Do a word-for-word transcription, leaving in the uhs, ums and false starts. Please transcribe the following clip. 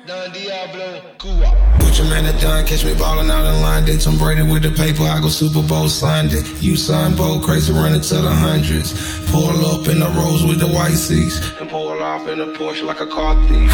Don Diablo, Cuba. Put your man at done, catch me ballin' out in line. Did Tom Brady with the paper, I go Super Bowl signed it. You sign bold, crazy running to the hundreds. Pull up in the Rolls with the white seats, and pull off in a Porsche like a car thief.